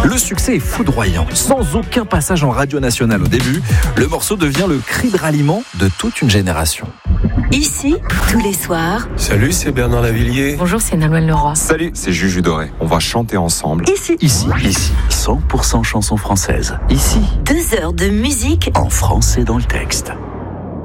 Le succès est foudroyant. Sans aucun passage en radio nationale au début, le morceau devient le cri de ralliement de toute une génération. Ici, tous les soirs. Salut, c'est Bernard Lavillier. Bonjour, c'est Nolwenn Leroy. Salut, c'est Juju Doré. On va chanter ensemble. Ici. 100% chansons françaises. Ici, 2 heures de musique en français dans le texte.